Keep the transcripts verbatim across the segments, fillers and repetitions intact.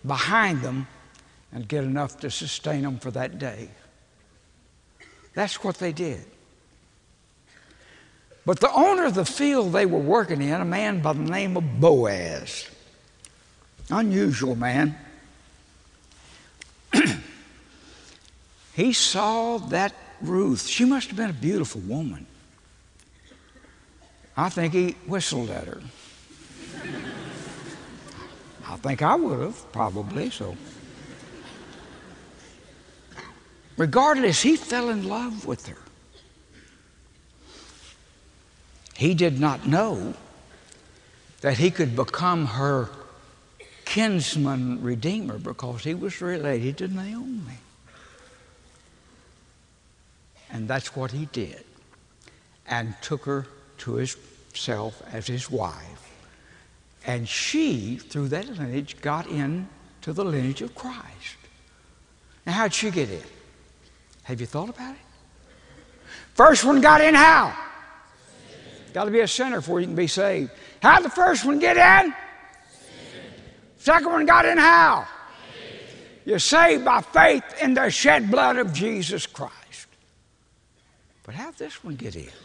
behind them and get enough to sustain them for that day. That's what they did. But the owner of the field they were working in, a man by the name of Boaz, unusual man, he saw that Ruth. She must have been a beautiful woman. I think he whistled at her. I think I would have, probably so. Regardless, he fell in love with her. He did not know that he could become her kinsman redeemer because he was related to Naomi. And that's what he did, and took her to himself as his wife. And she, through that lineage, got into the lineage of Christ. Now, how'd she get in? Have you thought about it? First one got in how? Got to be a sinner before you can be saved. How'd the first one get in? Second one got in how? You're saved by faith in the shed blood of Jesus Christ. But how'd this one get in?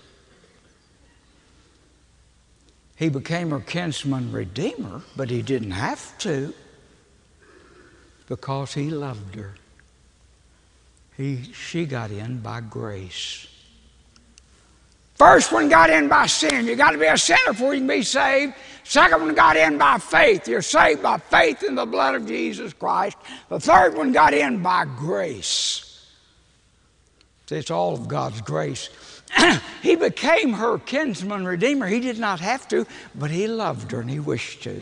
He became her kinsman redeemer, but he didn't have to because he loved her. He, she got in by grace. First one got in by sin. You got to be a sinner before you can be saved. Second one got in by faith. You're saved by faith in the blood of Jesus Christ. The third one got in by grace. See, it's all of God's grace. He became her kinsman redeemer. He did not have to, but he loved her and he wished to.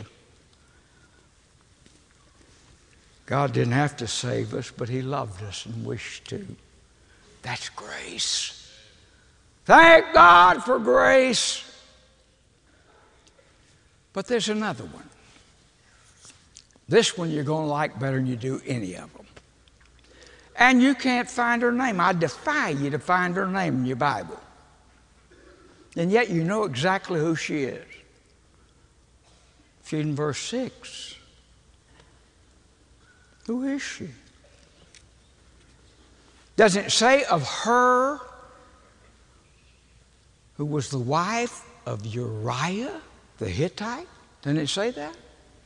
God didn't have to save us, but he loved us and wished to. That's grace. Thank God for grace. But there's another one. This one you're going to like better than you do any of them. And you can't find her name. I defy you to find her name in your Bible. And yet you know exactly who she is. She's in verse six. Who is she? Doesn't it say of her who was the wife of Uriah the Hittite? Doesn't it say that?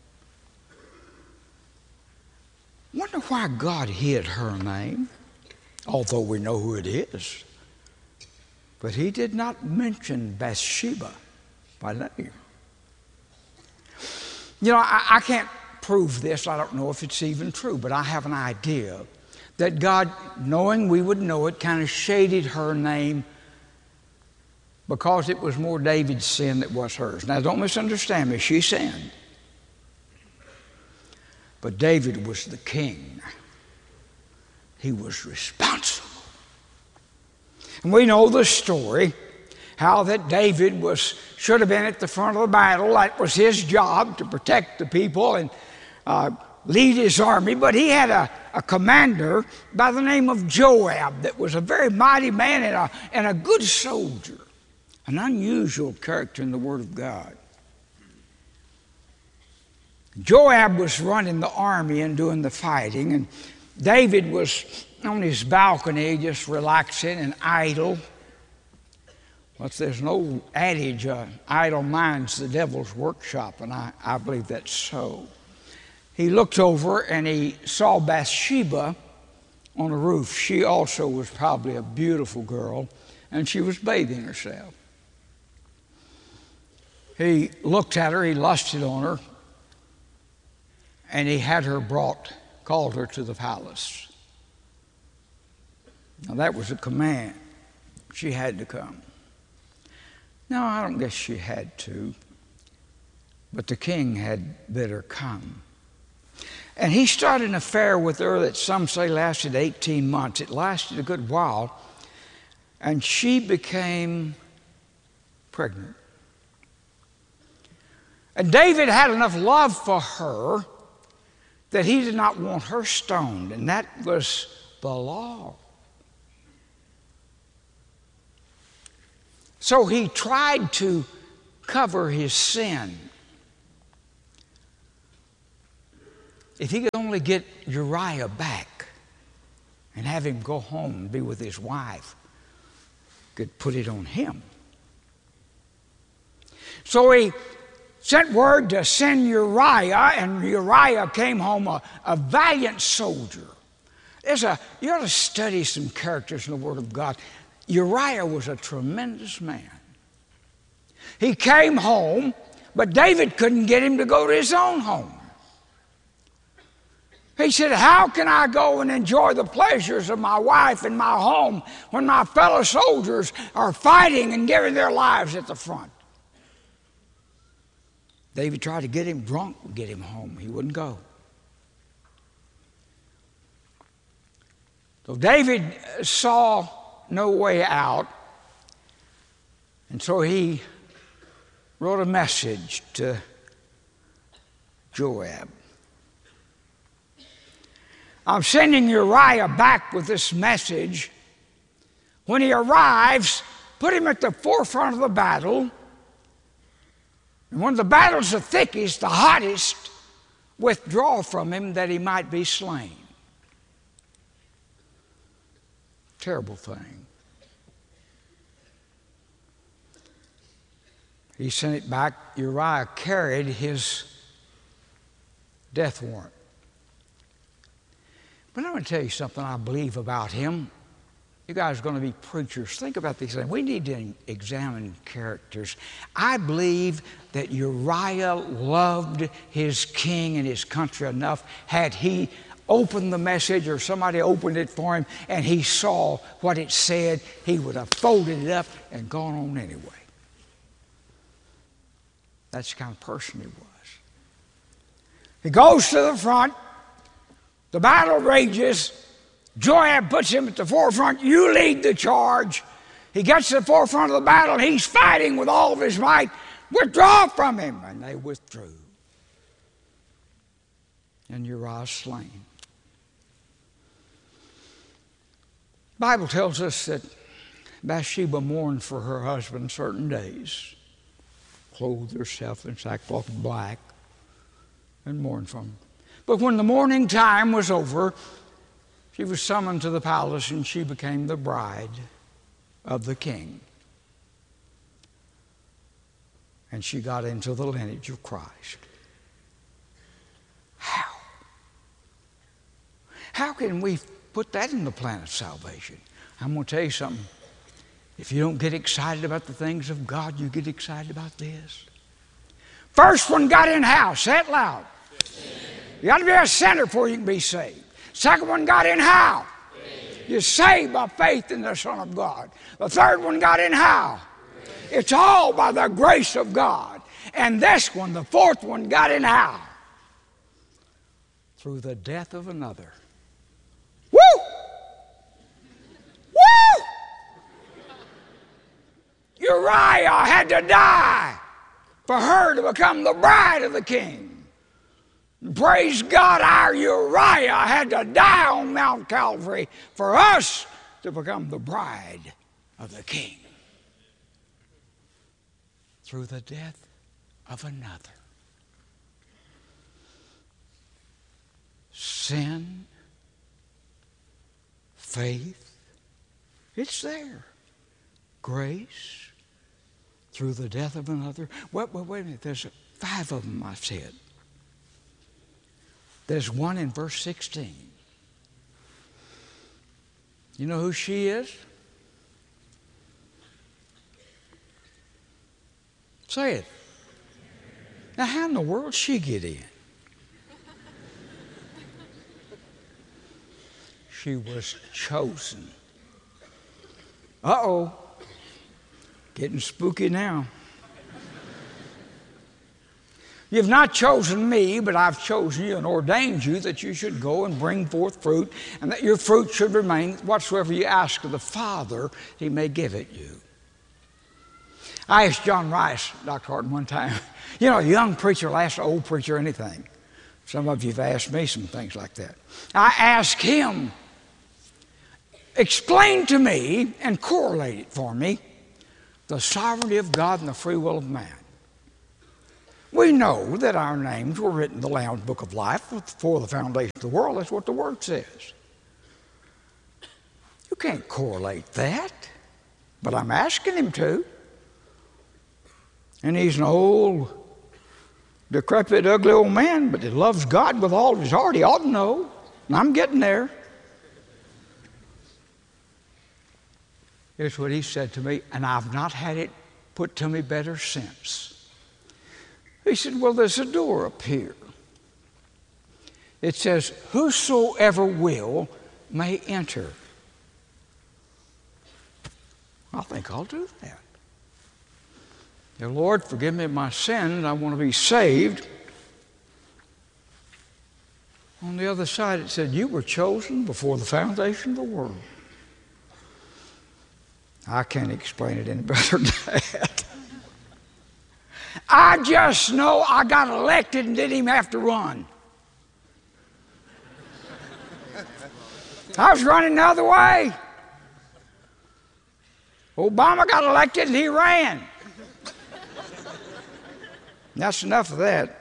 Wonder why God hid her name, although we know who it is. But he did not mention Bathsheba by name. You know, I, I can't prove this. I don't know if it's even true, but I have an idea that God, knowing we would know it, kind of shaded her name because it was more David's sin that was hers. Now, don't misunderstand me. She sinned. But David was the king. He was responsible. And we know the story, how that David was should have been at the front of the battle. That was his job, to protect the people and uh, lead his army. But he had a, a commander by the name of Joab that was a very mighty man and a, and a good soldier, an unusual character in the Word of God. Joab was running the army and doing the fighting, and David was on his balcony just relaxing and idle. Well, there's an old adage, uh, idle mind's the devil's workshop, and I, I believe that's so. He looked over and he saw Bathsheba on a roof. She also was probably a beautiful girl, and she was bathing herself. He looked at her, he lusted on her, and he had her brought, called her to the palace. Now that was a command. She had to come. No, I don't guess she had to, but the king had bid her come. And he started an affair with her that some say lasted eighteen months. It lasted a good while, and she became pregnant. And David had enough love for her that he did not want her stoned, and that was the law. So he tried to cover his sin. if he could only get Uriah back and have him go home and be with his wife, could put it on him. So he sent word to send Uriah, and Uriah came home a, a valiant soldier. There's a, you ought to study some characters in the Word of God. Uriah was a tremendous man. He came home, but David couldn't get him to go to his own home. He said, how can I go and enjoy the pleasures of my wife and my home when my fellow soldiers are fighting and giving their lives at the front? David tried to get him drunk and get him home. He wouldn't go. So David saw no way out, and so he wrote a message to Joab. I'm sending Uriah back with this message. When he arrives, put him at the forefront of the battle. And when the battle's the thickest, the hottest, withdraw from him that he might be slain. Terrible thing. He sent it back. Uriah carried his death warrant. But I'm going to tell you something I believe about him. You guys are going to be preachers. Think about these things. We need to examine characters. I believe that Uriah loved his king and his country enough. Had he opened the message or somebody opened it for him and he saw what it said, he would have folded it up and gone on anyway. That's the kind of person he was. He goes to the front. The battle rages. Joab puts him at the forefront. You lead the charge. He gets to the forefront of the battle. He's fighting with all of his might. Withdraw from him. And they withdrew. And Uriah slain. The Bible tells us that Bathsheba mourned for her husband certain days, clothed herself in sackcloth and black, and mourned for him. But when the mourning time was over, she was summoned to the palace, and she became the bride of the king. And she got into the lineage of Christ. How? How can we put that in the plan of salvation? I'm going to tell you something. If you don't get excited about the things of God, you get excited about this. First one got in how? Say it loud. You got to be a sinner before you can be saved. Second one got in how? You're saved by faith in the Son of God. The third one got in how? It's all by the grace of God. And this one, the fourth one, got in how? Through the death of another. Woo! Woo! Uriah had to die for her to become the bride of the king. Praise God, our Uriah had to die on Mount Calvary for us to become the bride of the king. Through the death of another. Sin, faith, it's there. Grace, through the death of another. Wait, wait, wait a minute, there's five of them I said. There's one in verse sixteen. You know who she is? Say it. Now, how in the world did she get in? She was chosen. Uh-oh. Getting spooky now. You've not chosen me, but I've chosen you and ordained you that you should go and bring forth fruit, and that your fruit should remain. Whatsoever you ask of the Father, he may give it you. I asked John Rice, Doctor Horton, one time, you know, a young preacher will ask an old preacher anything. Some of you have asked me some things like that. I asked him, explain to me and correlate it for me, the sovereignty of God and the free will of man. We know that our names were written in the Lamb's Book of Life before the foundation of the world. That's what the Word says. You can't correlate that, but I'm asking him to. And he's an old, decrepit, ugly old man, but he loves God with all of his heart. He ought to know, and I'm getting there. Here's what he said to me, and I've not had it put to me better since. He said, well, there's a door up here. It says, whosoever will may enter. I think I'll do that. Dear Lord, forgive me my sins. I want to be saved. On the other side, it said, you were chosen before the foundation of the world. I can't explain it any better than that. I just know I got elected and didn't even have to run. I was running the other way. Obama got elected and he ran. That's enough of that.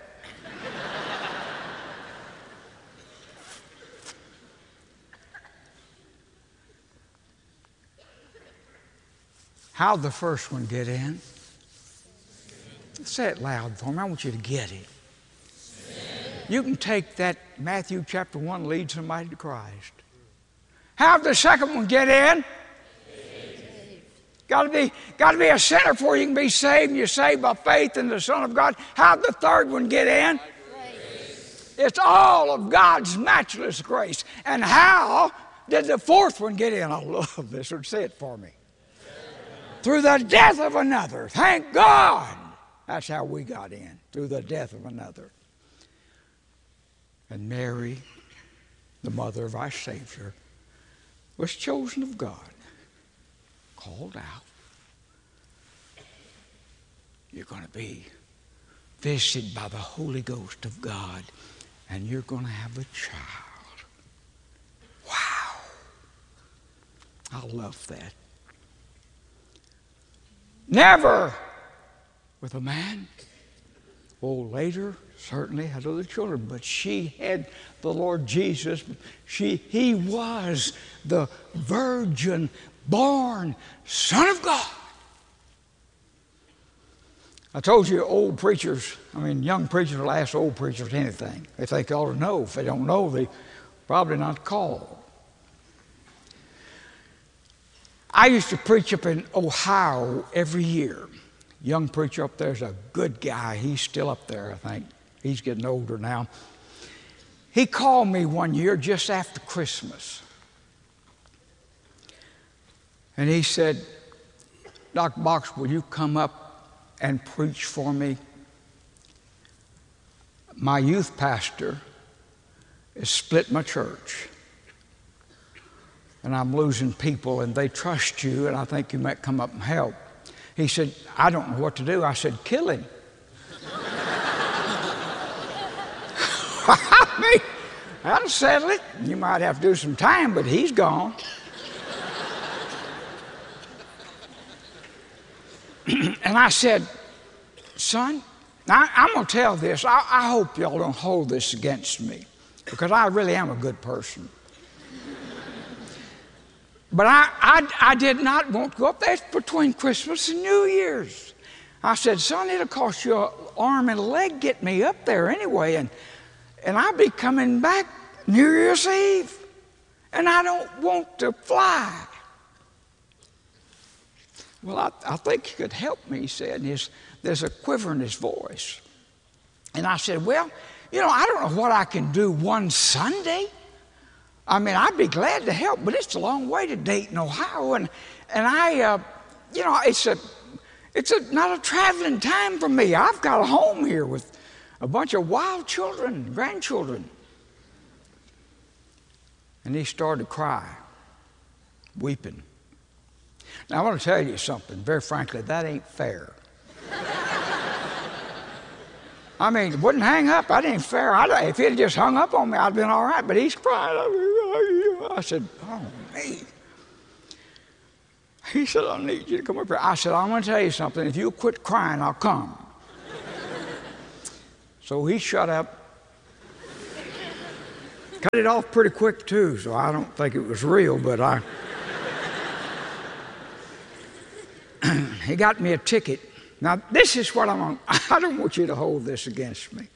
How'd the first one get in? Say it loud for me. I want you to get it. You can take that Matthew chapter one, lead somebody to Christ. How'd the second one get in? Got to be, got to be a sinner before you can be saved, and you're saved by faith in the Son of God. How'd the third one get in? Grace. It's all of God's matchless grace. And how did the fourth one get in? I love this one. Say it for me. Through the death of another. Thank God. That's how we got in, through the death of another. And Mary, the mother of our Savior, was chosen of God, called out. You're going to be visited by the Holy Ghost of God, and you're going to have a child. Wow. I love that. Never with a man. Oh, later, certainly had other children, but she had the Lord Jesus. She, he was the virgin-born Son of God. I told you old preachers, I mean young preachers will ask old preachers anything. They think they ought to know. If they don't know, they probably not called. I used to preach up in Ohio every year. Young preacher up there is a good guy. He's still up there, I think. He's getting older now. He called me one year just after Christmas. And he said, Doctor Box, will you come up and preach for me? My youth pastor has split my church. And I'm losing people, and they trust you, and I think you might come up and help. He said, I don't know what to do. I said, kill him. I mean, that'll settle it. You might have to do some time, but he's gone. And I said, son, I, I'm going to tell this. I, I hope y'all don't hold this against me, because I really am a good person. But I, I, I did not want to go up there between Christmas and New Year's. I said, son, it'll cost you an arm and a leg get me up there anyway, and, and I'll be coming back New Year's Eve, and I don't want to fly. Well, I, I think he could help me, he said, and his, there's a quiver in his voice. And I said, well, you know, I don't know what I can do one Sunday. I mean, I'd be glad to help, but it's a long way to Dayton, Ohio, and and I, uh, you know, it's a, it's a not a traveling time for me. I've got a home here with a bunch of wild children, grandchildren. And he started to cry, weeping. Now I want to tell you something. Very frankly, that ain't fair. I mean, it wouldn't hang up. That ain't fair. I, if he'd just hung up on me, I'd have been all right. But he's crying. I said, oh, me. He said, I need you to come up here. I said, I'm going to tell you something. If you quit crying, I'll come. So he shut up. Cut it off pretty quick, too, so I don't think it was real, but I... He got me a ticket. Now, this is what I'm on. I don't want you to hold this against me.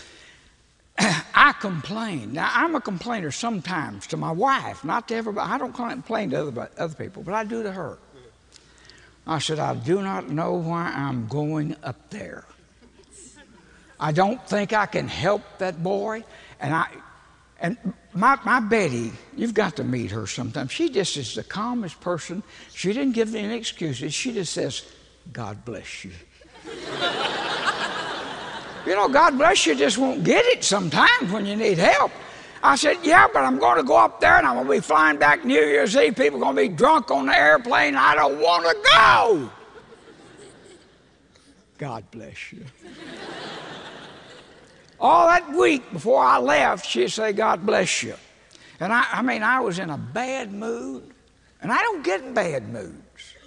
I complain. Now, I'm a complainer sometimes to my wife, not to everybody. I don't complain to other, other people, but I do to her. I said, I do not know why I'm going up there. I don't think I can help that boy. And I, and my, my Betty, you've got to meet her sometime. She just is the calmest person. She didn't give me any excuses. She just says, God bless you. You know, God bless you just won't get it sometimes when you need help. I said, yeah, but I'm going to go up there and I'm going to be flying back New Year's Eve. People are going to be drunk on the airplane. I don't want to go. God bless you. All that week before I left, she'd say, God bless you. And I, I mean, I was in a bad mood. And I don't get in bad moods.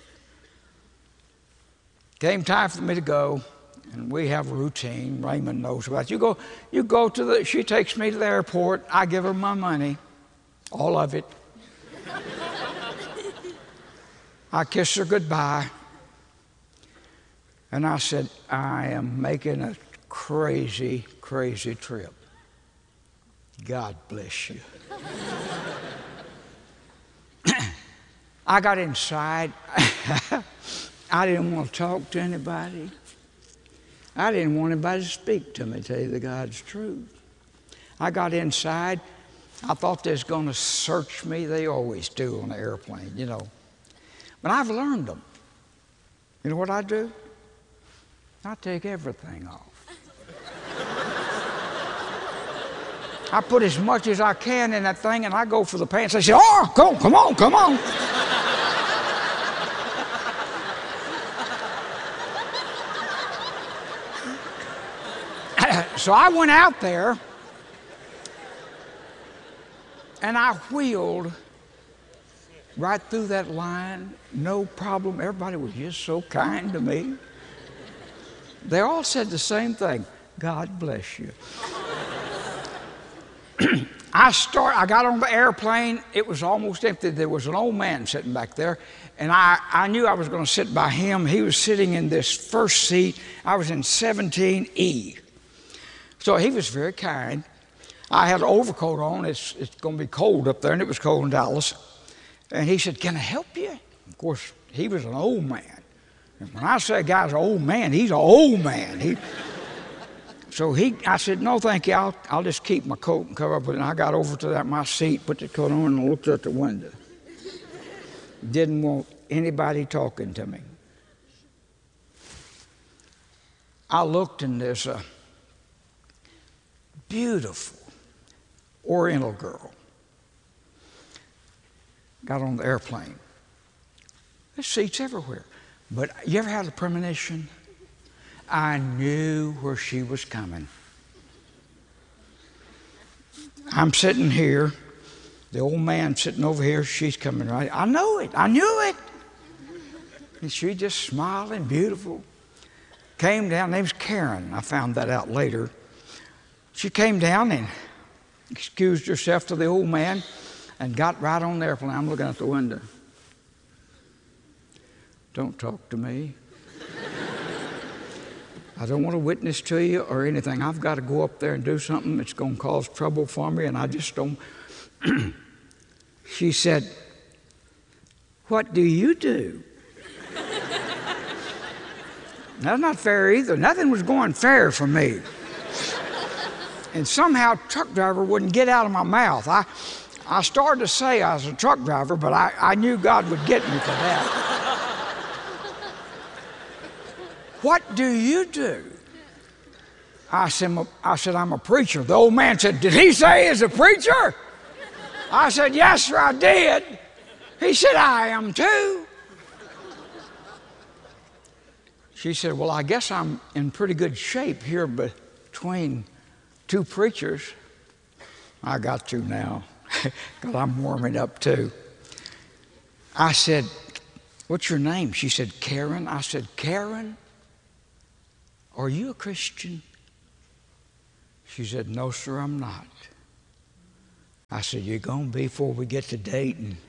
Came time for me to go. And we have a routine. Raymond knows about it. You go, you go to the, she takes me to the airport. I give her my money, all of it. I kiss her goodbye. And I said, I am making a crazy, crazy trip. God bless you. I got inside. I didn't want to talk to anybody. I didn't want anybody to speak to me, tell you the God's truth. I got inside. I thought they was going to search me. They always do on the airplane, you know. But I've learned them. You know what I do? I take everything off. I put as much as I can in that thing, and I go for the pants. I say, oh, go, come on, come on. So I went out there, and I wheeled right through that line, no problem. Everybody was just so kind to me. They all said the same thing, God bless you. I start. I got on the airplane. It was almost empty. There was an old man sitting back there, and I, I knew I was going to sit by him. He was sitting in this first seat. I was in seventeen E. So he was very kind. I had an overcoat on. It's, it's going to be cold up there, and it was cold in Dallas. And he said, can I help you? Of course, he was an old man. And when I say a guy's an old man, he's an old man. He, so he, I said, no, thank you. I'll, I'll just keep my coat and cover up with it. And I got over to that, my seat, put the coat on, and looked out the window. Didn't want anybody talking to me. I looked, and there's a beautiful Oriental girl got on the airplane. There's seats everywhere. But you ever had a premonition? I knew where she was coming. I'm sitting here. The old man sitting over here. She's coming right. I know it. I knew it. And she just smiling, beautiful. Came down. Her name's Karen. I found that out later. She came down and excused herself to the old man and got right on the airplane. I'm looking out the window. Don't talk to me. I don't want to witness to you or anything. I've got to go up there and do something that's going to cause trouble for me, and I just don't. She said, what do you do? That's not fair either. Nothing was going fair for me. And somehow truck driver wouldn't get out of my mouth. I, I started to say I was a truck driver, but I, I knew God would get me for that. What do you do? I said, I said, I'm a preacher. The old man said, did he say he's a preacher? I said, yes, sir, I did. He said, I am too. She said, well, I guess I'm in pretty good shape here between two preachers. I got to now, because I'm warming up too. I said, what's your name? She said, Karen. I said, Karen, are you a Christian? She said, no, sir, I'm not. I said, you're going to be before we get to Dayton.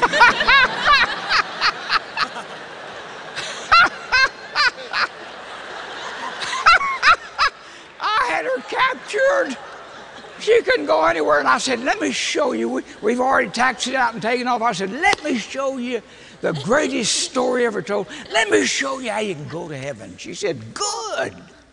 I had her captured. She couldn't go anywhere. And I said, let me show you. We, we've already taxied out and taken off. I said, let me show you the greatest story ever told. Let me show you how you can go to heaven. She said, good.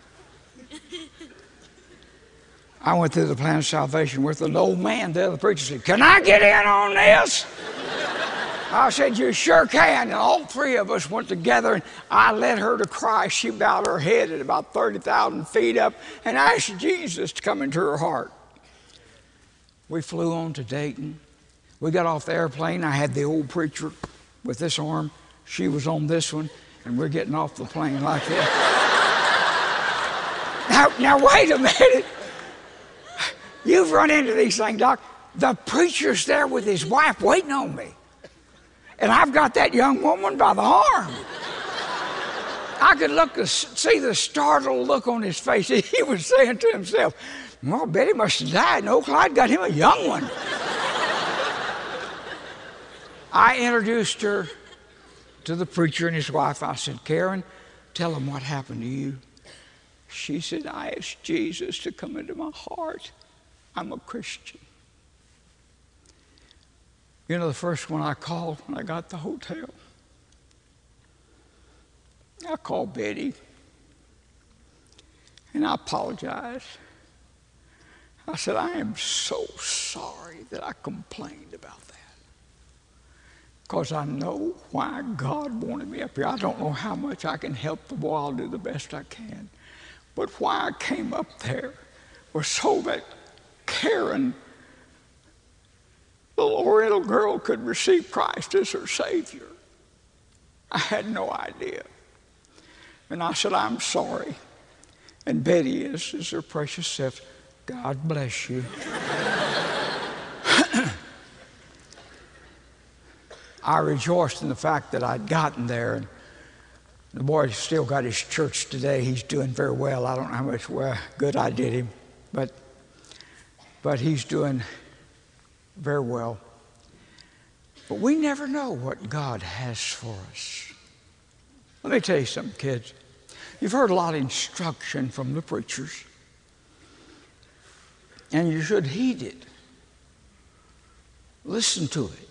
I went through the plan of salvation with an old man. The other preacher said, can I get in on this? I said, you sure can. And all three of us went together, and I led her to Christ. She bowed her head at about thirty thousand feet up and asked Jesus to come into her heart. We flew on to Dayton. We got off the airplane. I had the old preacher with this arm. She was on this one, and we're getting off the plane like that. now, now, wait a minute. You've run into these things, Doc. The preacher's there with his wife waiting on me. And I've got that young woman by the arm. I could look to see the startled look on his face. He was saying to himself, well, Betty must have died, and Old Clyde got him a young one. I introduced her to the preacher and his wife. I said, Karen, tell them what happened to you. She said, I asked Jesus to come into my heart. I'm a Christian. You know, the first one I called when I got to the hotel, I called Betty, and I apologized. I said, I am so sorry that I complained about that, because I know why God wanted me up here. I don't know how much I can help the boy. I'll do the best I can. But why I came up there was so that Karen, the Oriental girl, could receive Christ as her Savior. I had no idea. And I said, I'm sorry. And Betty is, is her precious self. God bless you. I rejoiced in the fact that I'd gotten there. And the boy's still got his church today. He's doing very well. I don't know how much well, good I did him, but, but he's doing very well. But we never know what God has for us. Let me tell you something, kids. You've heard a lot of instruction from the preachers, and you should heed it. Listen to it.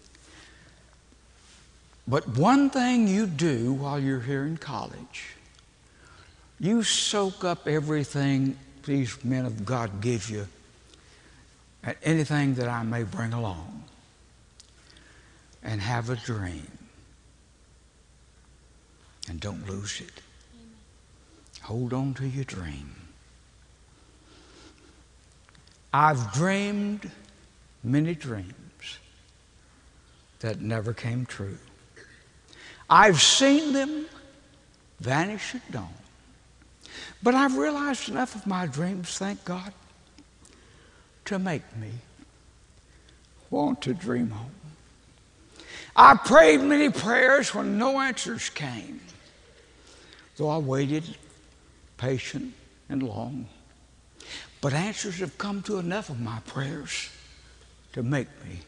But one thing you do while you're here in college, you soak up everything these men of God give you, and anything that I may bring along, and have a dream. And don't lose it. Amen. Hold on to your dream. I've dreamed many dreams that never came true. I've seen them vanish at dawn. But I've realized enough of my dreams, thank God, to make me want to dream on. I prayed many prayers when no answers came, though I waited patient and long. But answers have come to enough of my prayers to make me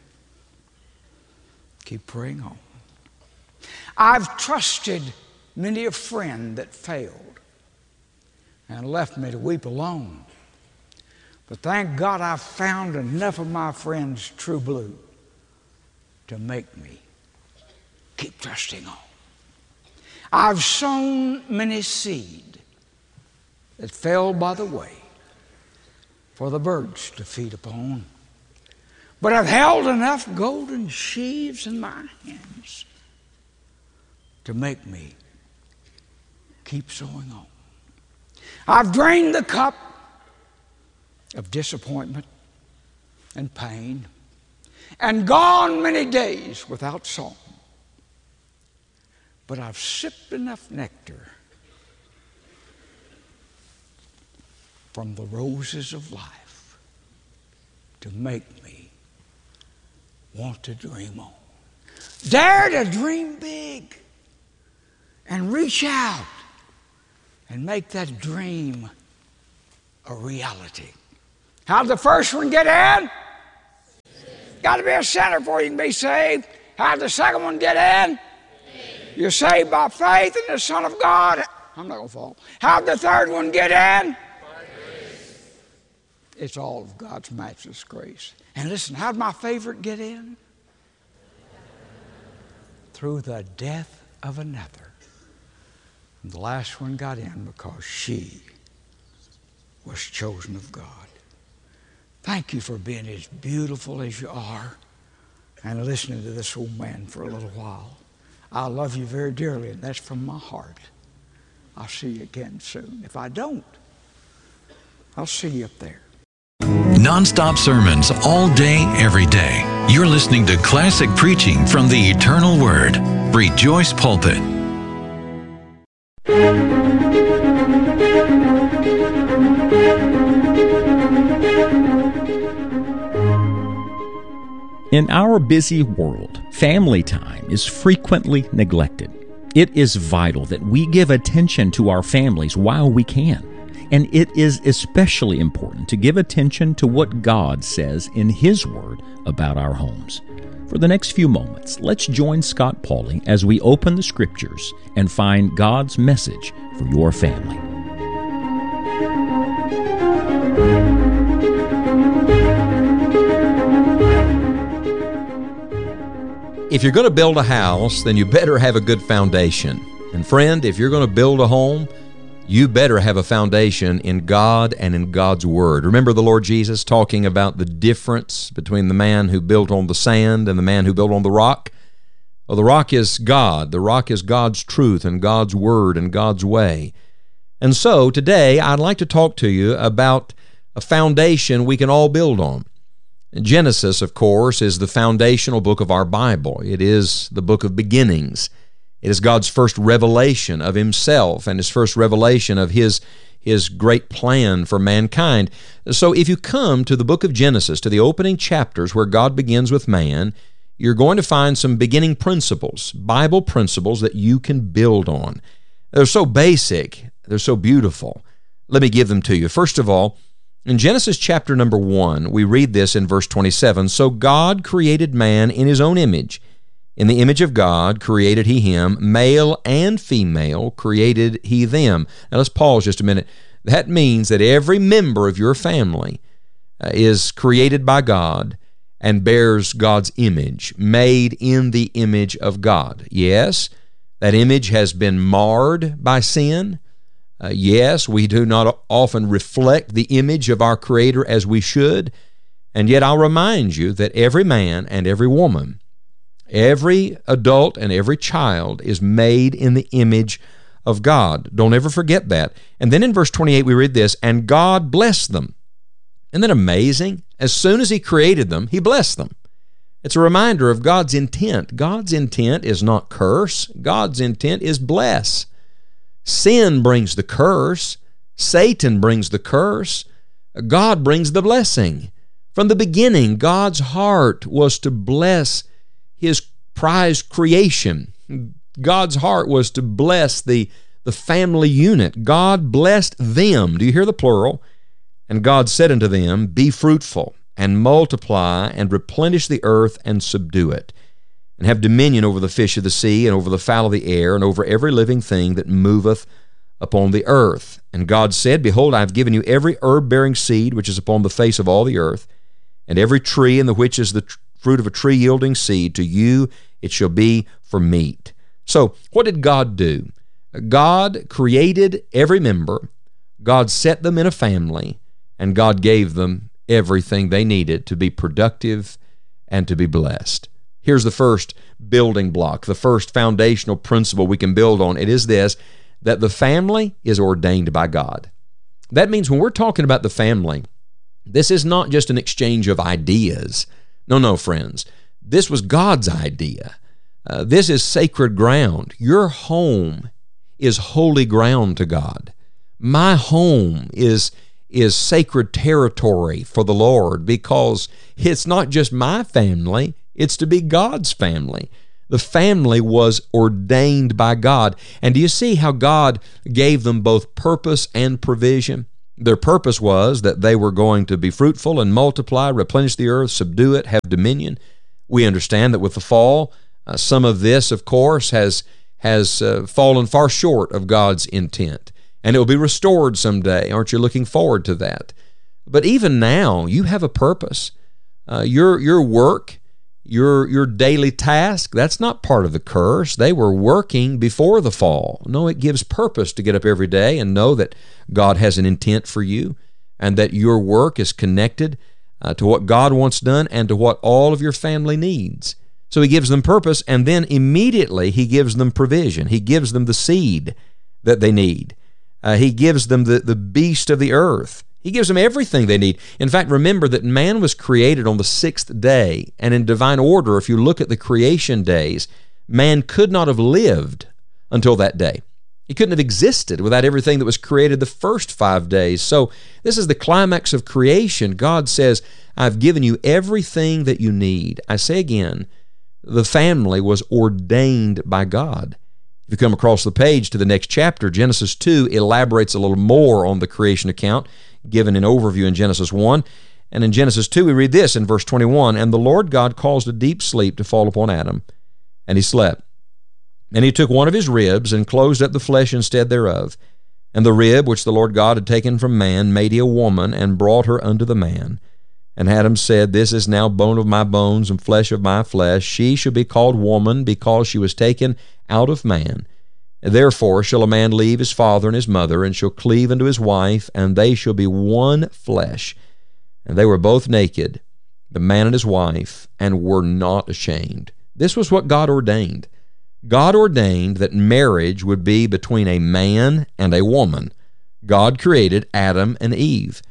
keep praying on. I've trusted many a friend that failed and left me to weep alone. But thank God I've found enough of my friends true blue to make me keep trusting on. I've sown many seed that fell by the way for the birds to feed upon. But I've held enough golden sheaves in my hands to make me keep sowing on. I've drained the cup of disappointment and pain and gone many days without song. But I've sipped enough nectar from the roses of life to make me want to dream on. Dare to dream big and reach out and make that dream a reality. How did the first one get in? Got to be a sinner before you can be saved. How did the second one get in? You're saved by faith in the Son of God. I'm not going to fall. How did the third one get in? It's all of God's matchless grace. And listen, how did my favorite get in? Through the death of another. And the last one got in because she was chosen of God. Thank you for being as beautiful as you are and listening to this old man for a little while. I love you very dearly, and that's from my heart. I'll see you again soon. If I don't, I'll see you up there. Non-stop sermons all day, every day. You're listening to classic preaching from the Eternal Word. Rejoice Pulpit. In our busy world, family time is frequently neglected. It is vital that we give attention to our families while we can. And it is especially important to give attention to what God says in His Word about our homes. For the next few moments, let's join Scott Pauley as we open the Scriptures and find God's message for your family. If you're going to build a house, then you better have a good foundation. And friend, if you're going to build a home, you better have a foundation in God and in God's Word. Remember the Lord Jesus talking about the difference between the man who built on the sand and the man who built on the rock? Well, the rock is God. The rock is God's truth and God's Word and God's way. And so today I'd like to talk to you about a foundation we can all build on. Genesis, of course, is the foundational book of our Bible. It is the book of beginnings. It is God's first revelation of Himself and His first revelation of His, His great plan for mankind. So if you come to the book of Genesis, to the opening chapters where God begins with man, you're going to find some beginning principles, Bible principles that you can build on. They're so basic, they're so beautiful. Let me give them to you. First of all, in Genesis chapter number one, we read this in verse twenty-seven, "So God created man in His own image. In the image of God created He him, male and female created He them." Now let's pause just a minute. That means that every member of your family uh, is created by God and bears God's image, made in the image of God. Yes, that image has been marred by sin. Uh, yes, we do not often reflect the image of our Creator as we should, and yet I'll remind you that every man and every woman, every adult and every child is made in the image of God. Don't ever forget that. And then in verse twenty-eight we read this, "And God blessed them." Isn't that amazing? As soon as He created them, He blessed them. It's a reminder of God's intent. God's intent is not curse. God's intent is bless. Sin brings the curse. Satan brings the curse. God brings the blessing. From the beginning, God's heart was to bless His prized creation. God's heart was to bless the, the family unit. God blessed them. Do you hear the plural? "And God said unto them, Be fruitful, and multiply, and replenish the earth, and subdue it, and have dominion over the fish of the sea, and over the fowl of the air, and over every living thing that moveth upon the earth. And God said, Behold, I have given you every herb-bearing seed which is upon the face of all the earth, and every tree in the which is the tr- fruit of a tree yielding seed, to you it shall be for meat." So, what did God do? God created every member, God set them in a family, and God gave them everything they needed to be productive and to be blessed. Here's the first building block, the first foundational principle we can build on. It is this, that the family is ordained by God. That means when we're talking about the family, this is not just an exchange of ideas. No, no, friends. This was God's idea. Uh, this is sacred ground. Your home is holy ground to God. My home is, is sacred territory for the Lord, because it's not just my family, it's to be God's family. The family was ordained by God. And do you see how God gave them both purpose and provision? Their purpose was that they were going to be fruitful and multiply, replenish the earth, subdue it, have dominion. We understand that with the fall, uh, some of this, of course, has, has uh, fallen far short of God's intent. And it will be restored someday. Aren't you looking forward to that? But even now, you have a purpose. Uh, your, your work, your, your daily task, that's not part of the curse. They were working before the fall. No, it gives purpose to get up every day and know that God has an intent for you and that your work is connected uh, to what God wants done and to what all of your family needs. So he gives them purpose, and then immediately he gives them provision. He gives them the seed that they need. Uh, he gives them the, the beast of the earth. He gives them everything they need. In fact, remember that man was created on the sixth day, and in divine order, if you look at the creation days, man could not have lived until that day. He couldn't have existed without everything that was created the first five days. So this is the climax of creation. God says, I've given you everything that you need. I say again, the family was ordained by God. If you come across the page to the next chapter, Genesis two elaborates a little more on the creation account given an overview in Genesis one. And in Genesis two, we read this in verse twenty-one, And the Lord God caused a deep sleep to fall upon Adam, and he slept. And he took one of his ribs and closed up the flesh instead thereof. And the rib which the Lord God had taken from man made he a woman, and brought her unto the man. And Adam said, This is now bone of my bones and flesh of my flesh. She shall be called woman, because she was taken out of man. And therefore shall a man leave his father and his mother, and shall cleave unto his wife, and they shall be one flesh. And they were both naked, the man and his wife, and were not ashamed. This was what God ordained. God ordained that marriage would be between a man and a woman. God created Adam and Eve.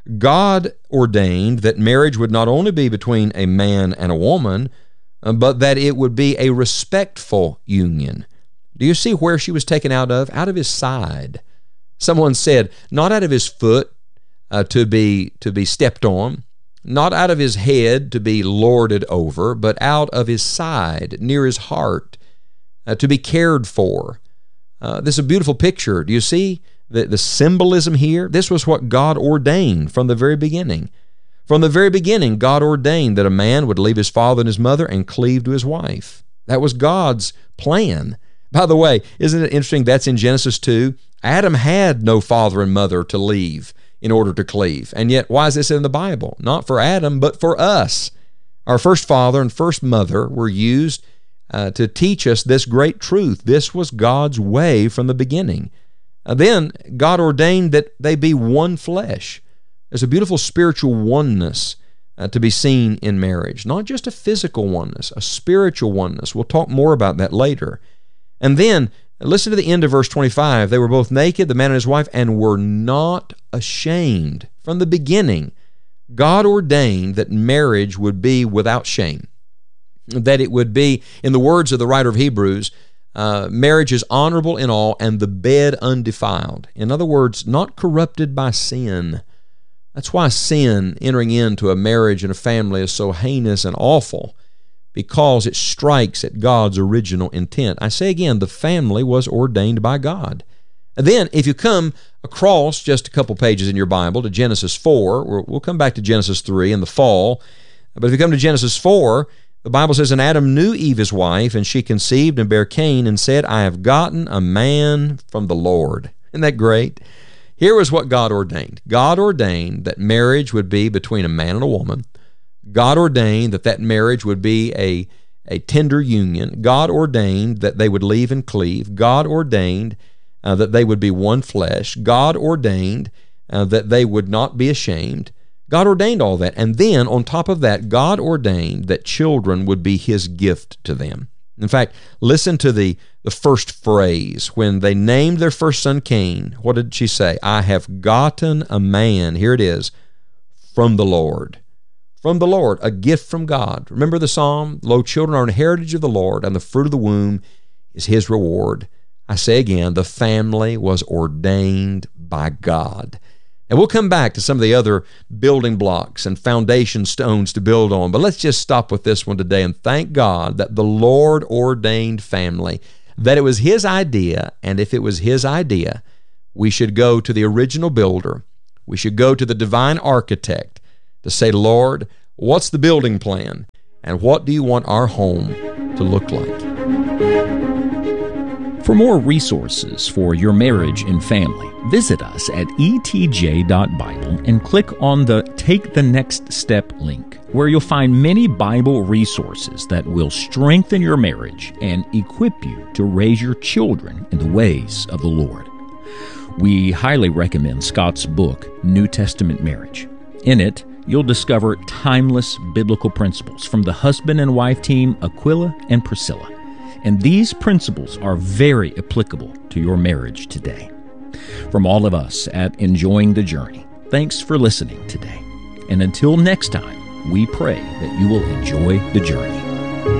God ordained that marriage would not only be between a man and a woman, but that it would be a respectful union. Do you see where she was taken out of? Out of his side. Someone said, not out of his foot uh, to be to be stepped on, not out of his head to be lorded over, but out of his side, near his heart, uh, to be cared for. Uh, this is a beautiful picture. Do you see the, the symbolism here? This was what God ordained from the very beginning. From the very beginning, God ordained that a man would leave his father and his mother and cleave to his wife. That was God's plan. By the way, isn't it interesting that's in Genesis two? Adam had no father and mother to leave in order to cleave. And yet, why is this in the Bible? Not for Adam, but for us. Our first father and first mother were used uh, to teach us this great truth. This was God's way from the beginning. Uh, then, God ordained that they be one flesh. There's a beautiful spiritual oneness uh, to be seen in marriage. Not just a physical oneness, a spiritual oneness. We'll talk more about that later. And then, listen to the end of verse twenty-five. They were both naked, the man and his wife, and were not ashamed. From the beginning, God ordained that marriage would be without shame. That it would be, in the words of the writer of Hebrews, uh, marriage is honorable in all, and the bed undefiled. In other words, not corrupted by sin. That's why sin entering into a marriage and a family is so heinous and awful, because it strikes at God's original intent. I say again, the family was ordained by God. And then, if you come across just a couple pages in your Bible to Genesis four, we'll come back to Genesis three in the fall, but if you come to Genesis four, the Bible says, And Adam knew Eve his wife, and she conceived and bare Cain, and said, I have gotten a man from the Lord. Isn't that great? Here was what God ordained. God ordained that marriage would be between a man and a woman. God ordained that that marriage would be a, a tender union. God ordained that they would leave and cleave. God ordained uh, that they would be one flesh. God ordained uh, that they would not be ashamed. God ordained all that. And then, on top of that, God ordained that children would be His gift to them. In fact, listen to the, the first phrase. When they named their first son Cain, what did she say? I have gotten a man, here it is, from the Lord. From the Lord, a gift from God. Remember the psalm, Lo, children are an heritage of the Lord, and the fruit of the womb is His reward. I say again, the family was ordained by God. And we'll come back to some of the other building blocks and foundation stones to build on, but let's just stop with this one today and thank God that the Lord ordained family, that it was His idea, and if it was His idea, we should go to the original builder. We should go to the divine architect to say, Lord, what's the building plan? And what do you want our home to look like? For more resources for your marriage and family, visit us at e t j dot bible and click on the Take the Next Step link, where you'll find many Bible resources that will strengthen your marriage and equip you to raise your children in the ways of the Lord. We highly recommend Scott's book, New Testament Marriage. In it, you'll discover timeless biblical principles from the husband and wife team Aquila and Priscilla. And these principles are very applicable to your marriage today. From all of us at Enjoying the Journey, thanks for listening today. And until next time, we pray that you will enjoy the journey.